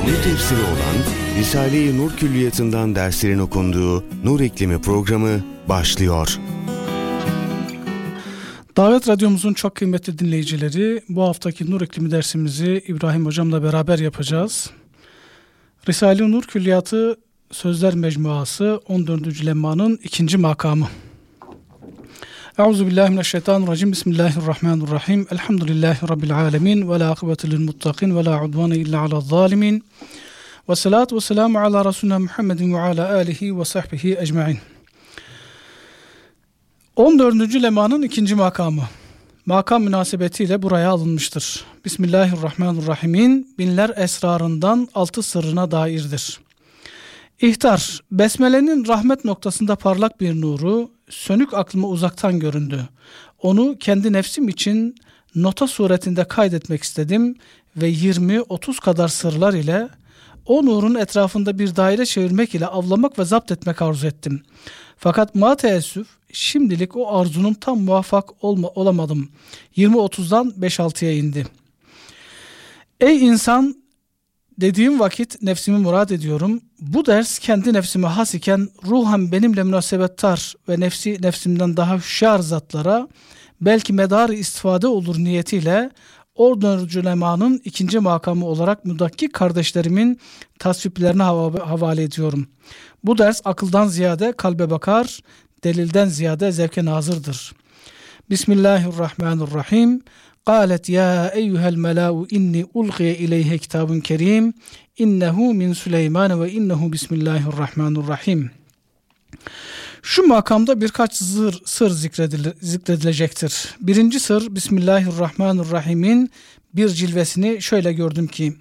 Kur'an tefsiri olan Risale-i Nur Külliyatı'ndan derslerin okunduğu Nur İklimi programı başlıyor. Davet Radyomuzun çok kıymetli dinleyicileri, bu haftaki Nur İklimi dersimizi İbrahim Hocam'la beraber yapacağız. Risale-i Nur Külliyatı Sözler Mecmuası 14. lemmanın 2. makamı. Euzubillahimineşşeytanirracim. Bismillahirrahmanirrahim. Elhamdülillahi Rabbil alemin. Ve la akıbetu lil muttakin. Ve la udvane illa alel zalimin. Ve salatu ve selamu ala Resulina Muhammedin ve ala alihi ve sahbihi ecmain. 14. lemmanın 2. makamı. Makam münasebetiyle buraya alınmıştır. Bismillahirrahmanirrahim'in binler esrarından 6 sırrına dairdir. İhtar, Besmele'nin rahmet noktasında parlak bir nuru, sönük aklıma uzaktan göründü. Onu kendi nefsim için nota suretinde kaydetmek istedim ve 20-30 kadar sırlar ile o nurun etrafında bir daire çevirmek ile avlamak ve zapt etmek arzu ettim. Fakat teessüf şimdilik o arzunun tam muvaffak olamadım. 20-30'dan 5-6'ya indi. Ey insan, dediğim vakit nefsimi murad ediyorum. Bu ders kendi nefsime has iken ruhen benimle münasebettar ve nefsimden daha hüşyar zatlara belki medar-ı istifade olur niyetiyle 14. lemmanın 2. makamı olarak müdakkik kardeşlerimin tasviplerine havale ediyorum. Bu ders akıldan ziyade kalbe bakar, delilden ziyade zevke nazırdır. Bismillahirrahmanirrahim. قالت يا أيها الملأ إني ألقي إليه كتاب كريم إنه من سليمان وإنه بسم الله الرحمن الرحيم. Şu makamda birkaç sır zikredilecektir. Birinci sır, Bismillahirrahmanirrahim'in bir cilvesini şöyle gördüm ki,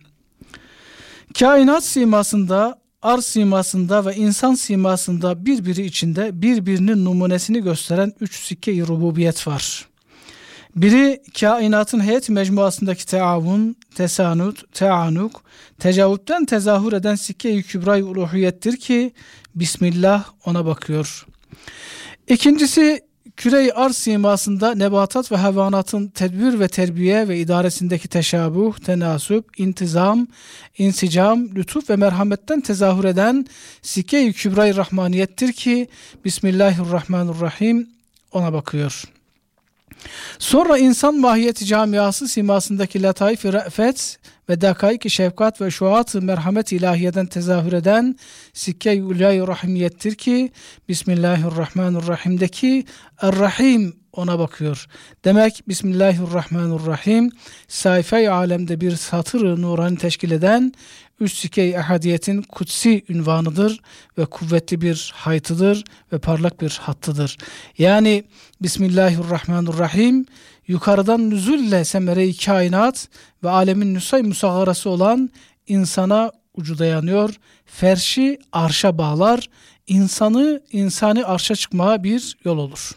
kainat simasında, arz simasında ve insan simasında birbiri içinde birbirinin numunesini gösteren 3 sikke-i rububiyet var. Biri kainatın heyet mecmuasındaki teavun, tesanut, teanuk, tecavüpten tezahür eden sikke-i kübra-i uluhiyettir ki Bismillah ona bakıyor. İkincisi küre-i arz simasında nebatat ve hayvanatın tedbir ve terbiye ve idaresindeki teşabuh, tenasüp, intizam, insicam, lütuf ve merhametten tezahür eden sikke-i kübra-i rahmaniyettir ki Bismillahirrahmanirrahim ona bakıyor. Sonra insan mahiyeti camiası simasındaki lataif-i re'fet ve dakaik-i şefkat ve şuat-ı merhamet ilahiyeden tezahür eden sikke-i ulâ-i rahimiyettir ki Bismillahirrahmanirrahim'deki Er-Rahim ona bakıyor. Demek Bismillahirrahmanirrahim sayfa-i alemde bir satır-ı nurani teşkil eden üç sikke-i ehadiyetin kutsi ünvanıdır ve kuvvetli bir haytıdır ve parlak bir hattıdır. Yani Bismillahirrahmanirrahim yukarıdan nüzulle semere-i kainat ve alemin nüsay musaggarası olan insana ucu dayanıyor, ferşi arşa bağlar, insani arşa çıkmaya bir yol olur.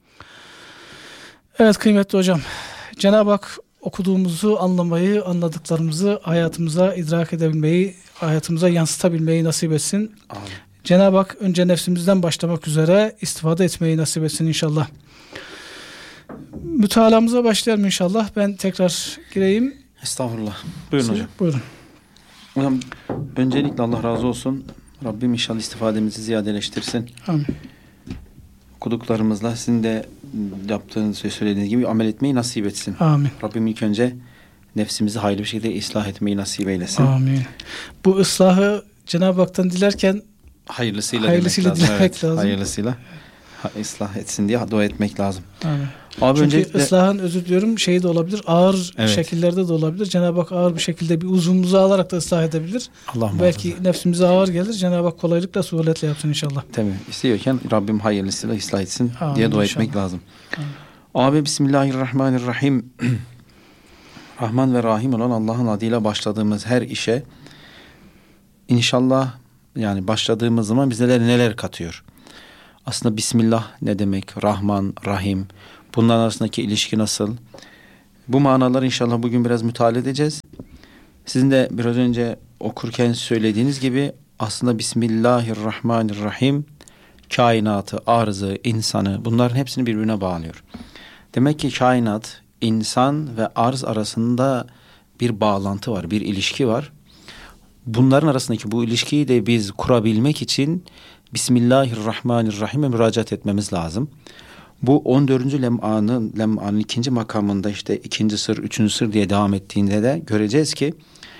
Evet kıymetli hocam, Cenab-ı Hak okuduğumuzu anlamayı, anladıklarımızı hayatımıza idrak edebilmeyi, hayatımıza yansıtabilmeyi nasip etsin. Amin. Cenab-ı Hak önce nefsimizden başlamak üzere istifade etmeyi nasip etsin inşallah. Mütalamıza başlayalım inşallah. Ben tekrar gireyim. Estağfurullah. Buyurun hocam. Buyurun. Hocam öncelikle Allah razı olsun. Rabbim inşallah istifademizi ziyadeleştirsin. Amin. Okuduklarımızla sizin de yaptığınız ve söylediğiniz gibi amel etmeyi nasip etsin. Amin. Rabbim ilk önce nefsimizi hayırlı bir şekilde ıslah etmeyi nasip eylesin. Amin. Bu ıslahı Cenab-ı Hak'tan dilerken hayırlısıyla dilemek lazım. Hayırlısıyla ıslah etsin diye dua etmek lazım. Amin. Çünkü öncelikle ıslahın, özür diliyorum, şeyi de olabilir, ağır şekillerde de olabilir. Cenab-ı Hak ağır bir şekilde bir uzvumuzu alarak da ıslah edebilir. Belki nefsimize ağır gelir. Cenab-ı Hak kolaylıkla suhuletle yapsın inşallah. Tabii. İstiyorken Rabbim hayırlısıyla ıslah etsin diye dua etmek lazım. Amin. Abi Bismillahirrahmanirrahim. Rahman ve Rahim olan Allah'ın adıyla başladığımız her işe inşallah, yani başladığımız zaman bize neler katıyor. Aslında Bismillah ne demek? Rahman, Rahim. Bunların arasındaki ilişki nasıl? Bu manaları inşallah bugün biraz müteala edeceğiz. Sizin de biraz önce okurken söylediğiniz gibi aslında Bismillahirrahmanirrahim kainatı, arzı, insanı, bunların hepsini birbirine bağlıyor. Demek ki kainat, insan ve arz arasında bir bağlantı var, bir ilişki var. bunların arasındaki bu ilişkiyi de biz kurabilmek için Bismillahirrahmanirrahim'e müracaat etmemiz lazım. Bu 14. lem'anın ikinci makamında işte ikinci sır, üçüncü sır diye devam ettiğinde de göreceğiz ki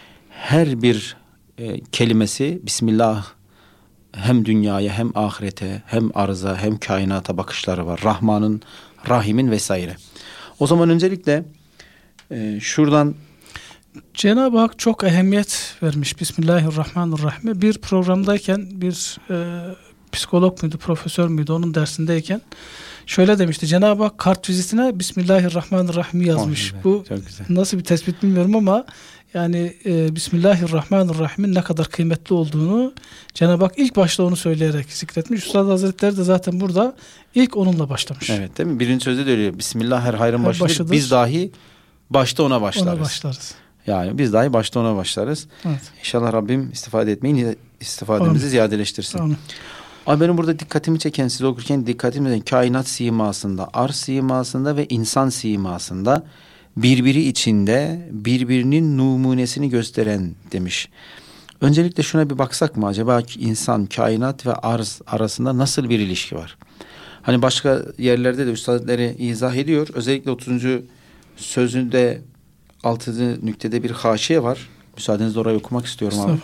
her bir kelimesi Bismillah hem dünyaya hem ahirete hem arza hem kainata bakışları var. Rahman'ın, Rahim'in vesaire. O zaman öncelikle şuradan Cenab-ı Hak çok ehemmiyet vermiş Bismillahirrahmanirrahim. Bir programdayken bir psikolog muydu, profesör müydü, onun dersindeyken şöyle demişti. Cenab-ı Hak kart vizitine Bismillahirrahmanirrahim yazmış. Bu nasıl bir tespit bilmiyorum ama yani Bismillahirrahmanirrahim'in ne kadar kıymetli olduğunu Cenab-ı Hak ilk başta onu söyleyerek zikretmiş. Üstad Hazretleri de zaten burada ilk onunla başlamış. Evet, değil mi? Birinci sözde de öyle. Bismillah her hayrın başıdır. Biz dahi başta ona başlarız. Yani biz dahi başta ona başlarız. Evet. İnşallah Rabbim istifademizi ziyadeleştirsin. Amin. Ama benim burada dikkatimi çeken, siz okurken dikkatimi çeken kainat simasında, arz simasında ve insan simasında birbiri içinde birbirinin numunesini gösteren demiş. Öncelikle şuna bir baksak mı acaba insan, kainat ve arz arasında nasıl bir ilişki var? Hani başka yerlerde de üstadları izah ediyor. Özellikle 30. sözünde 6. nüktede bir haşiye var. Müsaadenizle orayı okumak istiyorum abi.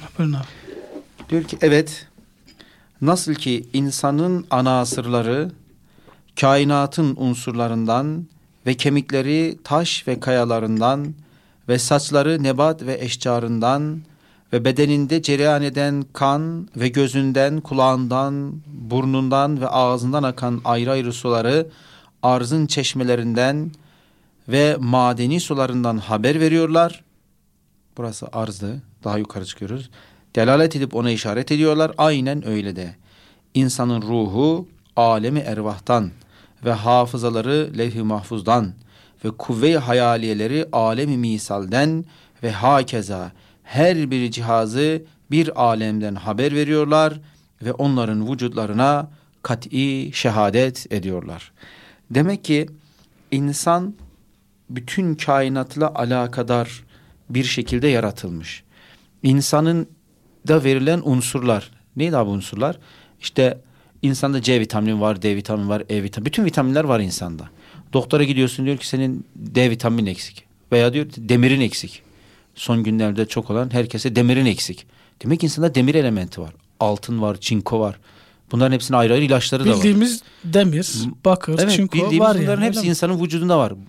Diyor ki evet, nasıl ki insanın ana asırları kainatın unsurlarından ve kemikleri taş ve kayalarından ve saçları nebat ve eşcarından ve bedeninde cereyan eden kan ve gözünden, kulağından, burnundan ve ağzından akan ayrı ayrı suları arzın çeşmelerinden ve madeni sularından haber veriyorlar. Burası arzdı. Daha yukarı çıkıyoruz. Delalet edip ona işaret ediyorlar. Aynen öyle de. İnsanın ruhu alemi ervahtan ve hafızaları levh-i mahfuzdan ve kuvve-i hayaliyeleri alemi misalden ve hakeza her bir cihazı bir alemden haber veriyorlar ve onların vücutlarına kat'i şehadet ediyorlar. Demek ki insan bütün kainatla alakadar bir şekilde yaratılmış. İnsanın da verilen unsurlar. Neydi abi unsurlar? İşte insanda C vitamini var, D vitamini var, E vitamini. Bütün vitaminler var insanda. Doktora gidiyorsun, diyor ki senin D vitamini eksik. Veya diyor demirin eksik. Son günlerde çok olan herkese demirin eksik. Demek ki insanda demir elementi var. Altın var, çinko var. Bunların hepsinin ayrı ayrı ilaçları da var. Bildiğimiz demir, bakır, evet, çinko var yani. Bunların hepsi insanın vücudunda var.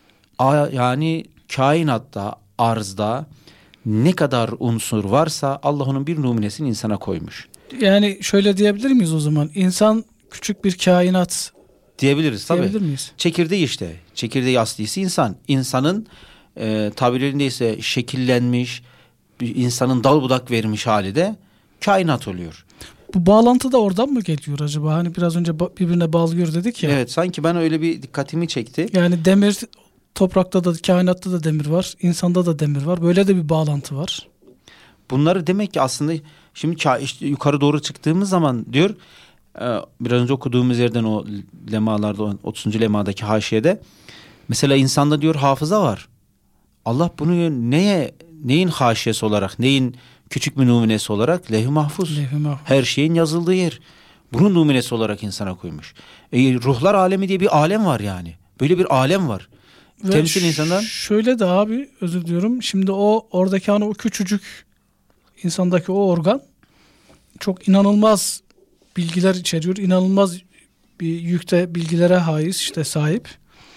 Yani kainatta, arzda ne kadar unsur varsa Allah onun bir numunesini insana koymuş. Yani şöyle diyebilir miyiz o zaman? İnsan küçük bir kainat diyebiliriz tabii. Diyebilir miyiz? Çekirdeği işte. Çekirdeği aslısı insan. İnsanın tabirlerinde ise şekillenmiş, insanın dal budak vermiş hali de kainat oluyor. Bu bağlantı da oradan mı geliyor acaba? Hani biraz önce birbirine bağlıyor dedik ya. Evet, sanki ben öyle bir dikkatimi çekti. Yani demir, toprakta da, kainatta da demir var, insanda da demir var. Böyle de bir bağlantı var. Bunları demek ki aslında şimdi işte yukarı doğru çıktığımız zaman diyor, biraz önce okuduğumuz yerden o lemalarda, 30. lemadaki haşiyede mesela insanda diyor hafıza var. Allah bunu neyin haşiyesi olarak, neyin küçük bir numunesi olarak? Levh-i mahfuz. Her şeyin yazıldığı yer. Bunun numunesi olarak insana koymuş. Ruhlar alemi diye bir alem var yani. Böyle bir alem var. Ve temsil insandan. Şöyle de abi, özür diliyorum. Şimdi oradaki o küçücük insandaki o organ çok inanılmaz bilgiler içeriyor. İnanılmaz bir yükte bilgilere sahip.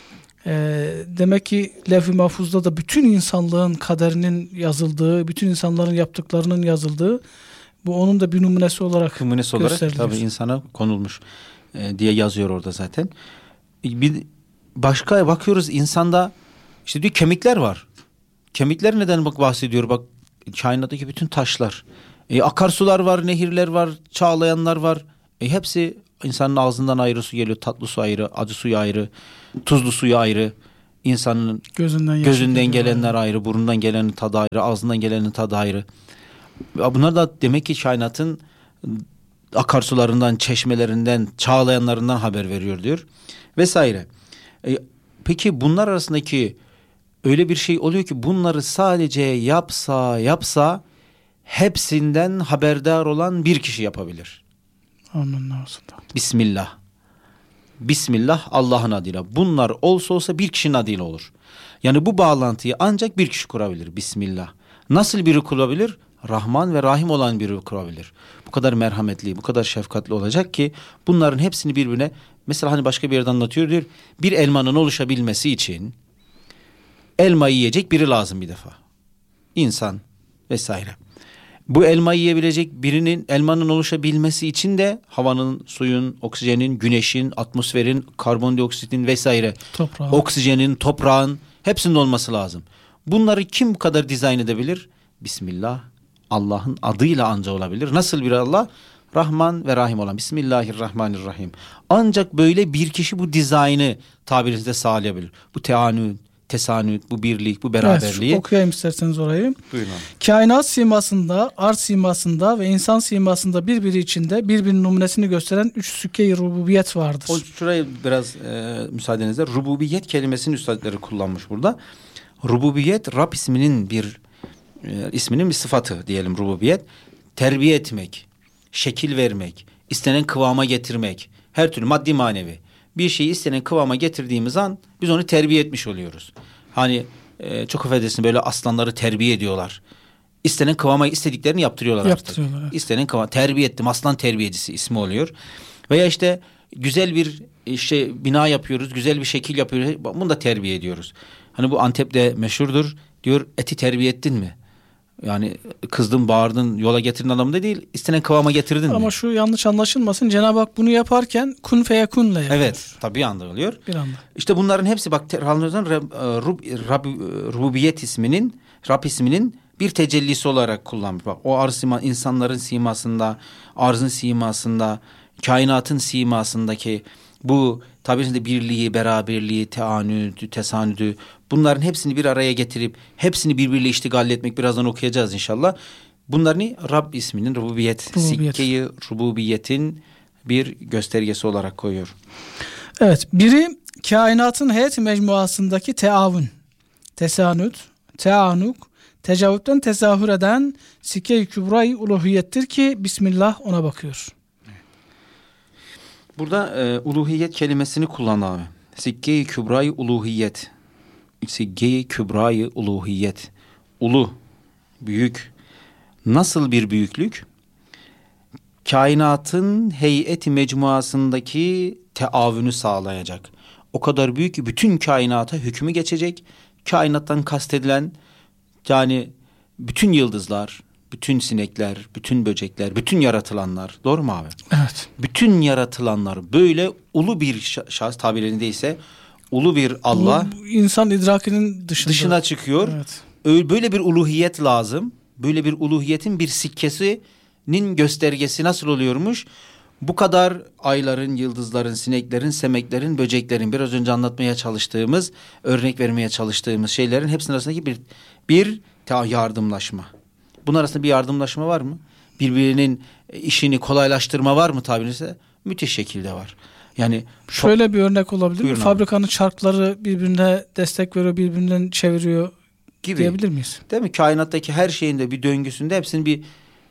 Demek ki levh-i mahfuzda da bütün insanlığın kaderinin yazıldığı, bütün insanların yaptıklarının yazıldığı, bu onun da bir numunesi olarak gösteriliyor. Tabii insana konulmuş diye yazıyor orada zaten. Bir başka bakıyoruz, insanda işte diyor kemikler var. Kemikler neden bahsediyor? Bak kainattaki bütün taşlar. Akarsular var, nehirler var, çağlayanlar var. Hepsi insanın ağzından ayrı su geliyor. Tatlı su ayrı, acı suyu ayrı, tuzlu suyu ayrı. İnsanın gözünden gelenler ayrı, burundan gelenin tadı ayrı, ağzından gelenin tadı ayrı. Bunlar da demek ki kainatın akarsularından, çeşmelerinden, çağlayanlarından haber veriyor diyor. Vesaire. Peki bunlar arasındaki öyle bir şey oluyor ki bunları sadece yapsa hepsinden haberdar olan bir kişi yapabilir. Amin. Bismillah. Bismillah Allah'ın adıyla. Bunlar olsa bir kişinin adıyla olur. Yani bu bağlantıyı ancak bir kişi kurabilir. Bismillah. Nasıl biri kurabilir? Rahman ve Rahim olan biri kurabilir. Bu kadar merhametli, bu kadar şefkatli olacak ki bunların hepsini birbirine, mesela hani başka bir yerde anlatıyor, diyor bir elmanın oluşabilmesi için elmayı yiyecek biri lazım bir defa. İnsan vesaire. Bu elmayı yiyebilecek birinin, elmanın oluşabilmesi için de havanın, suyun, oksijenin, güneşin, atmosferin, karbondioksitin vesaire, oksijenin, toprağın hepsinin olması lazım. Bunları kim bu kadar dizayn edebilir? Bismillah, Allah'ın adıyla anca olabilir. Nasıl bir Allah? Rahman ve Rahim olan. Bismillahirrahmanirrahim. Ancak böyle bir kişi bu dizaynı tabirinizde sağlayabilir. Bu tesanüt, bu birlik, bu beraberliği. Evet, okuyayım isterseniz orayı. Buyurun. Kainat simasında, arz simasında ve insan simasında birbiri içinde birbirinin numunesini gösteren 3 sükke-i rububiyet vardır. Şurayı biraz müsaadenizle, rububiyet kelimesini üstadları kullanmış burada. Rububiyet Rab isminin bir sıfatı diyelim rububiyet. Terbiye etmek, şekil vermek, istenen kıvama getirmek, her türlü maddi manevi. Bir şeyi istenen kıvama getirdiğimiz an biz onu terbiye etmiş oluyoruz. Hani çok affedersin, böyle aslanları terbiye ediyorlar. İstenen kıvama istediklerini yaptırıyorlar artık. Evet. İstenen kıvama terbiye ettim, aslan terbiyecisi ismi oluyor. Veya işte güzel bir bina yapıyoruz, güzel bir şekil yapıyoruz. Bunu da terbiye ediyoruz. Hani bu Antep'te meşhurdur. Diyor eti terbiye ettin mi? Yani kızdın, bağırdın, yola getirdin anlamında değil, istenen kıvama getirdin mi? Ama şu yanlış anlaşılmasın, Cenab-ı Hak bunu yaparken kun feyekun'la yapıyor. Evet, tabii anda oluyor. Bir anda. İşte bunların hepsi bak Rububiyet isminin, Rab isminin bir tecellisi olarak kullanmış. Bak o insanların simasında, arzın simasında, kainatın simasındaki bu tabiinde birliği, beraberliği, tesanüdü, bunların hepsini bir araya getirip hepsini birbiriyle iştigal etmek, birazdan okuyacağız inşallah. Bunların Rab isminin rububiyet. Sikke-i rububiyetin bir göstergesi olarak koyuyor. Evet, biri kainatın heyet mecmuasındaki teavun, tesanüt, teanuk, tecavüpten tezahür eden sikke-i kübra-i uluhiyettir ki Bismillah ona bakıyor. Burada uluhiyet kelimesini kullan abi. Sikke-i kübra-i uluhiyet. Sikke-i kübra-i uluhiyet. Ulu, büyük. Nasıl bir büyüklük? Kainatın heyeti mecmuasındaki teavünü sağlayacak. O kadar büyük ki bütün kainata hükmü geçecek. Kainattan kastedilen yani bütün yıldızlar, bütün sinekler, bütün böcekler, bütün yaratılanlar. Doğru mu abi? Evet. Bütün yaratılanlar böyle ulu bir şahıs, tabirlerindeyse ulu bir Allah. Bu insan idrakinin dışına çıkıyor. Evet. Böyle bir uluhiyet lazım. Böyle bir uluhiyetin bir sikkesinin göstergesi nasıl oluyormuş? Bu kadar ayların, yıldızların, sineklerin, semeklerin, böceklerin, biraz önce anlatmaya çalıştığımız, örnek vermeye çalıştığımız şeylerin hepsinin arasındaki bir yardımlaşma. Bunun arasında bir yardımlaşma var mı? Birbirinin işini kolaylaştırma var mı tabirinize? Müthiş şekilde var. Yani şöyle bir örnek olabilir mi? Buyurun Fabrikanın çarkları birbirine destek veriyor, birbirinden çeviriyor gibi diyebilir miyiz? Değil mi? Kainattaki her şeyin de bir döngüsünde hepsinin bir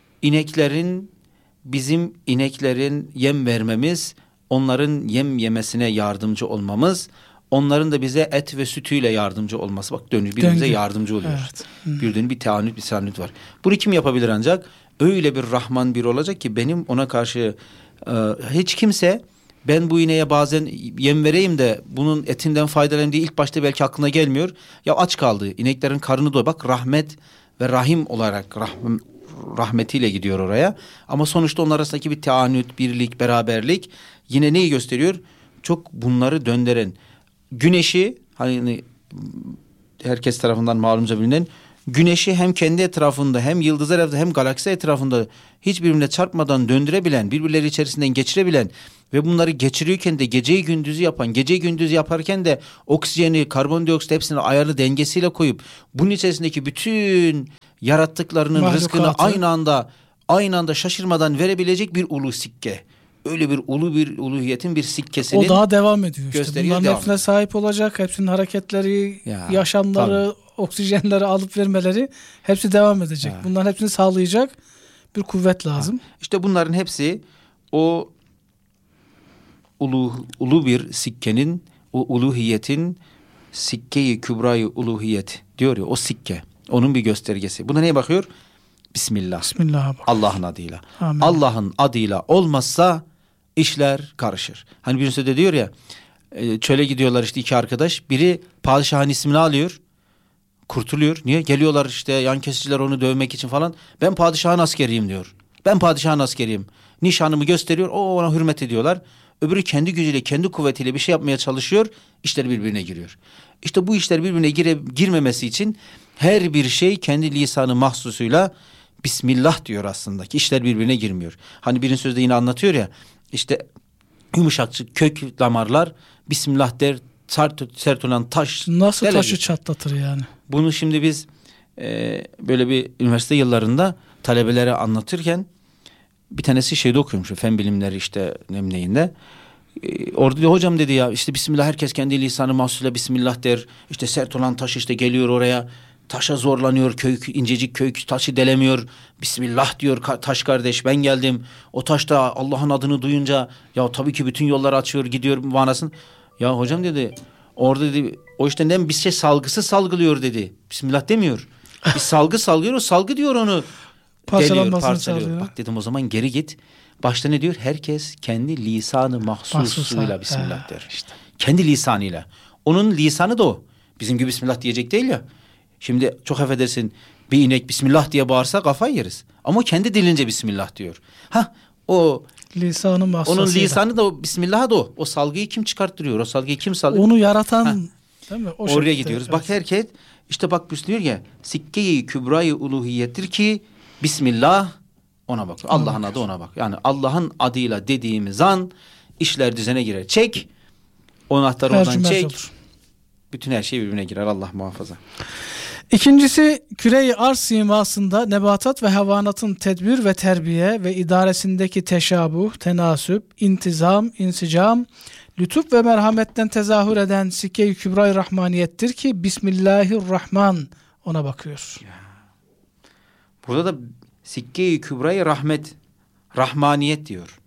bizim ineklerin yem vermemiz, onların yem yemesine yardımcı olmamız, onların da bize et ve sütüyle yardımcı olması. Bak birbirimize yardımcı oluyoruz. Evet. Bir tesanüt var. Bunu kim yapabilir ancak? Öyle bir Rahman biri olacak ki benim ona karşı hiç kimse ben bu ineğe bazen yem vereyim de bunun etinden faydalanayım diye ilk başta belki aklına gelmiyor. Ya aç kaldı. İneklerin karnı doy. Bak rahmet ve rahim olarak rahmetiyle gidiyor oraya. Ama sonuçta onlar arasındaki bir teanüt, birlik, beraberlik yine neyi gösteriyor? Çok bunları döndüren. Güneşi hani herkes tarafından malumca bilinen, güneşi hem kendi etrafında hem yıldızlar etrafında hem galaksi etrafında hiçbirbirine çarpmadan döndürebilen, birbirleri içerisinden geçirebilen ve bunları geçiriyorken de geceyi gündüzü yapan, geceyi gündüzü yaparken de oksijeni, karbondioksit hepsini ayarlı dengesiyle koyup bunun içerisindeki bütün yarattıklarının rızkını aynı anda şaşırmadan verebilecek bir ulu sikke. Öyle bir uluhiyetin bir sikkesinin o daha devam ediyor. İşte bunların devam hepsine sahip olacak. Hepsinin hareketleri, yaşamları, oksijenleri alıp vermeleri hepsi devam edecek. Evet. Bunların hepsini sağlayacak bir kuvvet lazım. İşte bunların hepsi o ulu bir sikkenin, o uluhiyetin, sikke-i kübra-i uluhiyet diyor ya, o sikke. Onun bir göstergesi. Buna neye bakıyor? Bismillah. Bismillah'a bak. Allah'ın adıyla. Amin. Allah'ın adıyla olmazsa işler karışır. Hani birisi de diyor ya, çöle gidiyorlar işte iki arkadaş. Biri padişahın ismini alıyor. Kurtuluyor. Niye? Geliyorlar işte yan kesiciler onu dövmek için falan. Ben padişahın askeriyim diyor. Ben padişahın askeriyim. Nişanımı gösteriyor. O ona hürmet ediyorlar. Öbürü kendi gücüyle, kendi kuvvetiyle bir şey yapmaya çalışıyor. İşler birbirine giriyor. İşte bu işler birbirine girmemesi için her bir şey kendi lisanı mahsusuyla Bismillah diyor aslında ki işler birbirine girmiyor. Hani birinci sözde yine anlatıyor ya, işte yumuşakçı kök damarlar Bismillah der, sert olan taş. Nasıl delemiyor. taşı çatlatır yani. Bunu şimdi biz böyle bir üniversite yıllarında talebelere anlatırken bir tanesi şeyde okuyormuş, fen bilimleri işte neyinde. Orada diyor, hocam dedi ya işte Bismillah, herkes kendi lisanı mahsusuyla Bismillah der. İşte sert olan taş işte geliyor oraya, taşa zorlanıyor, kök, incecik kök taşı delemiyor. Bismillah diyor taş kardeş, ben geldim. O taş da Allah'ın adını duyunca ya tabii ki bütün yolları açıyor gidiyor manasını. Ya hocam dedi, orada dedi o işte bir şey salgısı salgılıyor dedi. Bismillah demiyor. Bir salgı salgıyor, o salgı diyor onu deliyor, parçalıyor. Bak dedim, o zaman geri git. Başta ne diyor? Herkes kendi lisanı mahsusuyla Bismillah der. İşte. Kendi lisanıyla. Onun lisanı da o. Bizim gibi Bismillah diyecek değil ya. Şimdi çok affedersin, bir inek Bismillah diye bağırsa kafayı yeriz. Ama o kendi dilince Bismillah diyor. O lisanı mahsusuyla. Onun lisanı da o, Bismillah da o. O salgıyı kim çıkarttırıyor? O salgıyı kim salıyor? Onu yaratan değil mi? Oraya gidiyoruz. Evet. Bak herkes işte bak diyor ya, sikke-i kübra-i uluhiyettir ki Bismillah, ona bak. Allah'ın adı ona bak. Yani Allah'ın adıyla dediğimiz an işler düzene girer. Çek. O anahtarı oradan çek. Olur. Bütün her şey birbirine girer. Allah muhafaza. İkincisi, küre-i arz simasında nebatat ve hayvanatın tedbir ve terbiye ve idaresindeki teşabuh, tenasüp, intizam, insicam, lütuf ve merhametten tezahür eden sikke-i kübra-i rahmaniyettir ki Bismillahirrahman, ona bakıyor. Burada da sikke-i kübra-i rahmet, rahmaniyet diyor.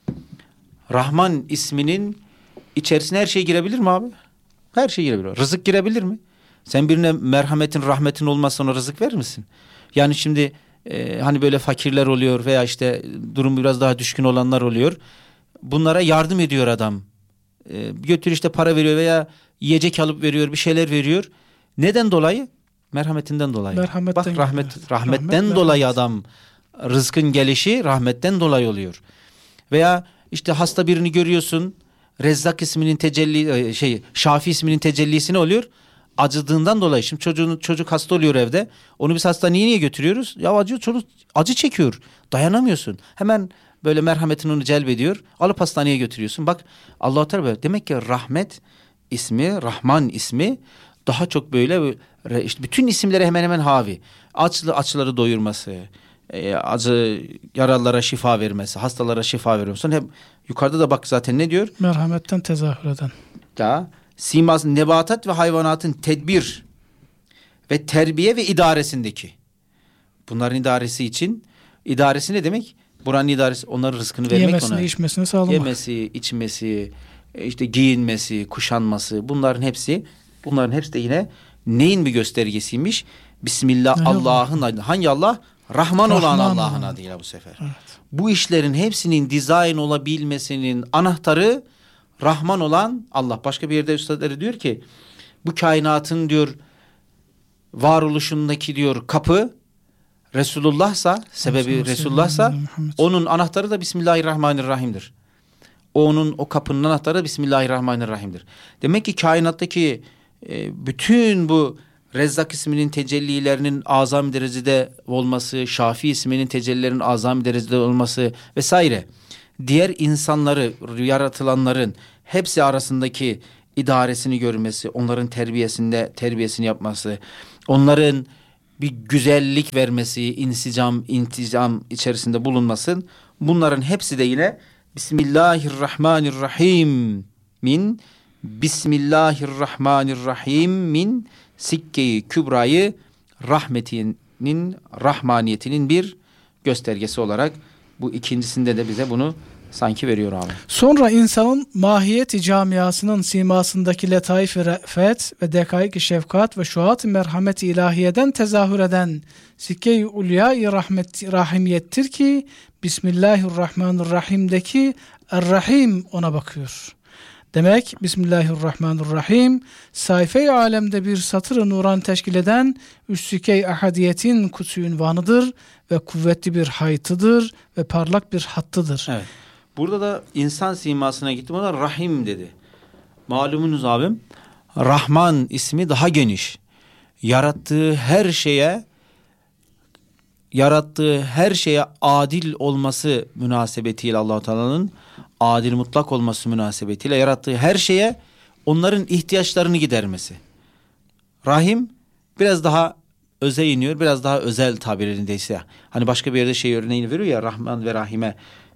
Rahman isminin içerisine her şey girebilir mi abi? Her şey girebilir. Rızık girebilir mi? Sen birine merhametin, rahmetin olmazsa ona rızık verir misin? Yani şimdi hani böyle fakirler oluyor veya işte durum biraz daha düşkün olanlar oluyor. Bunlara yardım ediyor adam. Götür işte para veriyor veya yiyecek alıp veriyor, bir şeyler veriyor. Neden dolayı? Merhametinden dolayı. Bak rahmetten dolayı adam, rızkın gelişi rahmetten dolayı oluyor. Veya işte hasta birini görüyorsun, Rezzak isminin Şafi isminin tecellisi ne oluyor? Acıdığından dolayı. Şimdi çocuk hasta oluyor evde. Onu biz hastaneye niye götürüyoruz? Ya çocuk acı çekiyor. Dayanamıyorsun. Hemen böyle merhametin onu celbediyor. Alıp hastaneye götürüyorsun. Bak Allah-u Teala, demek ki rahmet ismi, Rahman ismi daha çok böyle işte bütün isimlere hemen hemen havi. Açları doyurması, acı yaralılara şifa vermesi, hastalara şifa vermesi. Hep yukarıda da bak zaten ne diyor? Merhametten tezahür eden. Da siması nebatat ve hayvanatın tedbir ve terbiye ve idaresindeki. Bunların idaresi ne demek? Buranın idaresi, onların rızkını vermek, yemesini, ona. içmesini sağlamak. Yemesi, içmesi, işte giyinmesi, kuşanması, bunların hepsi de yine neyin bir göstergesiymiş? Bismillah, Allah'ın adı. Hangi Allah? Rahman olan Allah'ın adıyla bu sefer. Evet. Bu işlerin hepsinin dizayn olabilmesinin anahtarı Rahman olan Allah. Başka bir yerde üstadları diyor ki bu kainatın diyor varoluşundaki diyor kapı Resulullah'sa, sebebi Resulullah'sa onun anahtarı da Bismillahirrahmanirrahim'dir. O kapının anahtarı Bismillahirrahmanirrahim'dir. Demek ki kainattaki bütün bu Rezzak isminin tecellilerinin azam derecede olması, Şafi isminin tecellilerinin azam derecede olması vesaire, diğer insanları, yaratılanların hepsi arasındaki idaresini görmesi, onların terbiyesini yapması, onların bir güzellik vermesi, intizam içerisinde bulunması, bunların hepsi de yine Bismillahirrahmanirrahim min Sikke-i Kübra'yı rahmetinin, rahmaniyetinin bir göstergesi olarak bu ikincisinde de bize bunu sanki veriyor abi. Sonra insanın mahiyeti camiasının simasındaki letaif-i re'fet ve dekaik-i şefkat ve şuat-ı merhamet-i ilahiyeden tezahür eden sikke-i ulya-i rahimiyettir ki Bismillahirrahmanirrahim'deki Er-Rahim ona bakıyor. Demek Bismillahirrahmanirrahim sayfa-i alemde bir satır-ı nuran teşkil eden üssike-i ahadiyetin kutsu ünvanıdır ve kuvvetli bir haytıdır ve parlak bir hattıdır. Evet. Burada da insan simasına gittim, ona Rahim dedi. Malumunuz abim, Rahman ismi daha geniş. Yarattığı her şeye adil olması münasebetiyle, Allah-u Teala'nın adil mutlak olması münasebetiyle yarattığı her şeye onların ihtiyaçlarını gidermesi. Rahim biraz daha öze iniyor, biraz daha özel tabirindeyse. Hani başka bir yerde örneğini veriyor ya, Rahman ve Rahim'e.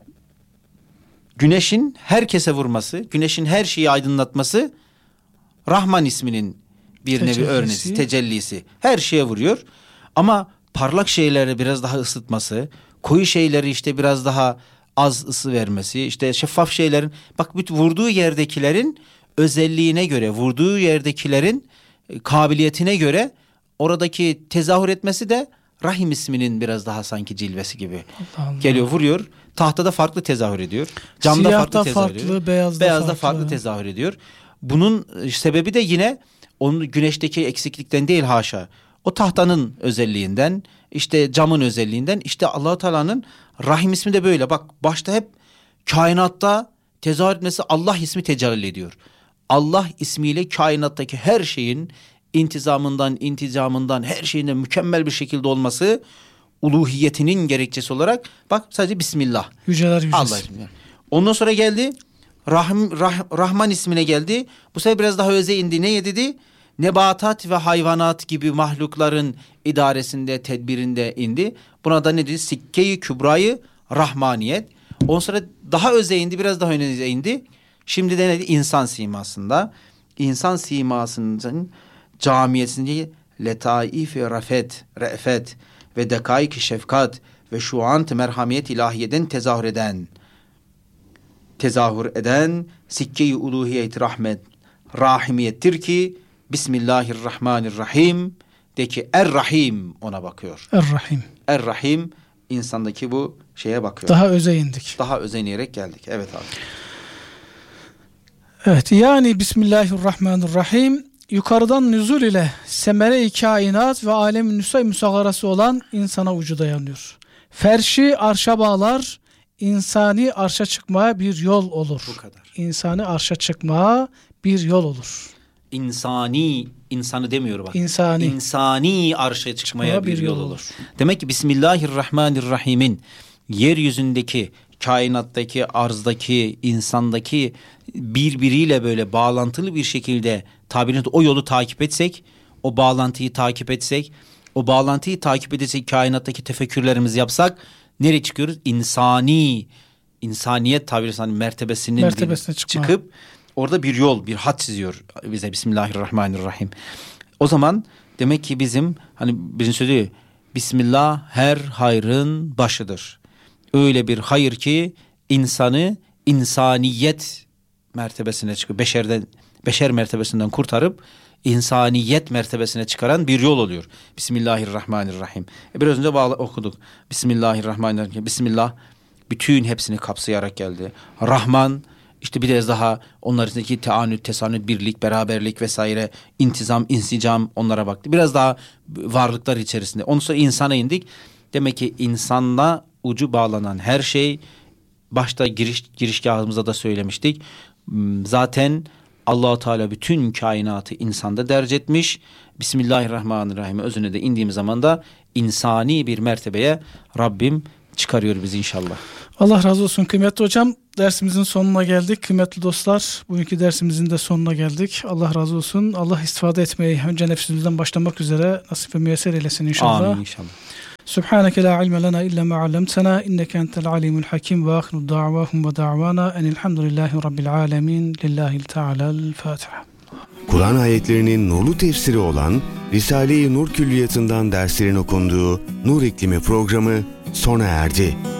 Güneşin herkese vurması, güneşin her şeyi aydınlatması Rahman isminin bir nevi örneği, tecellisi. Her şeye vuruyor. Ama parlak şeyleri biraz daha ısıtması, koyu şeyleri işte biraz daha az ısı vermesi, işte şeffaf şeylerin, bak vurduğu yerdekilerin özelliğine göre, vurduğu yerdekilerin kabiliyetine göre oradaki tezahür etmesi de Rahim isminin biraz daha sanki cilvesi gibi. Allah Allah. Geliyor, vuruyor. Tahtada farklı tezahür ediyor. Camda Siyahta farklı tezahür ediyor. Beyazda farklı tezahür ediyor. Bunun sebebi de yine onun güneşteki eksiklikten değil, haşa. O tahtanın özelliğinden, işte camın özelliğinden, işte Allah-u Teala'nın Rahim ismi de böyle. Bak başta hep kainatta tezahür etmesi Allah ismi tecelli ediyor. Allah ismiyle kainattaki her şeyin intizamından, her şeyin de mükemmel bir şekilde olması uluhiyetinin gerekçesi olarak bak sadece Bismillah. Yüceler yücesi. Allah ismi. Ondan sonra geldi Rahman ismine geldi. Bu sefer biraz daha öze indi. Ne dedi? Nebatat ve hayvanat gibi mahlukların idaresinde, tedbirinde indi. Buna da ne dedi? Sikke-i Kübra'yı rahmaniyet. Ondan sonra daha öze indi, biraz daha öne indi. Şimdi de ne dedi? İnsan simasında. İnsan simasının camiyesinde letaif-i re'fet ve dekaik-i şefkat ve şuant merhamiyet ilahiyeden tezahür eden sikke-i uluhiyet rahimiyettir ki Bismillahirrahmanirrahim de ki Er-Rahim ona bakıyor. Er-Rahim insandaki bu şeye bakıyor. Daha öze indik. Daha öze inerek geldik. Evet abi. Evet, yani Bismillahirrahmanirrahim yukarıdan nüzul ile semere-i kainat ve alem-i nüsay müsagarası olan insana vücuda dayanıyor. Ferşi arşa bağlar, insani arşa çıkmaya bir yol olur. Bu kadar. İnsani arşa çıkmaya bir yol olur. İnsanı demiyor bak. İnsani arşa çıkmaya bir yol olur. Demek ki Bismillahirrahmanirrahim'in yeryüzündeki, kainattaki, arzdaki, insandaki birbiriyle böyle bağlantılı bir şekilde tabirini o yolu takip etsek, o bağlantıyı takip etsek, o bağlantıyı takip edersek, kainattaki tefekkürlerimizi yapsak nereye çıkıyoruz? İnsaniyet tabiri mertebesine çıkıp orada bir yol, bir hat çiziyor bize Bismillahirrahmanirrahim. O zaman demek ki bizim hani bizim söylediği Bismillah her hayrın başıdır. Öyle bir hayır ki insanı insaniyet mertebesine çıkıyor. Beşer mertebesinden kurtarıp insaniyet mertebesine çıkaran bir yol oluyor. Bismillahirrahmanirrahim. Biraz önce okuduk. Bismillahirrahmanirrahim. Bismillah bütün hepsini kapsayarak geldi. Rahman işte biraz daha onlar içindeki teanüt, tesanüt, birlik, beraberlik vesaire, intizam, insicam onlara baktı. Biraz daha varlıklar içerisinde. Ondan sonra insana indik. Demek ki insanla ucu bağlanan her şey, başta girişgahımızda da söylemiştik. Zaten Allah-u Teala bütün kainatı insanda derc etmiş. Bismillahirrahmanirrahim özüne de indiğimiz zaman da insani bir mertebeye Rabbim çıkarıyor bizi inşallah. Allah razı olsun kıymetli hocam. Dersimizin sonuna geldik. Kıymetli dostlar, bugünkü dersimizin de sonuna geldik. Allah razı olsun. Allah istifade etmeyi önce nefsimizden başlamak üzere nasip ve müyesser eylesin inşallah. Amin inşallah. Subhaneke la ilme lana illa ma allamtana inneke entel alimul hakim ve ahiru da'vahum ve da'vana enilhamdülillahi rabbil alamin lillahi teala'l Fatiha. Kur'an ayetlerinin nurlu tefsiri olan Risale-i Nur Külliyatı'ndan derslerin okunduğu Nur İklimi programı sona erdi.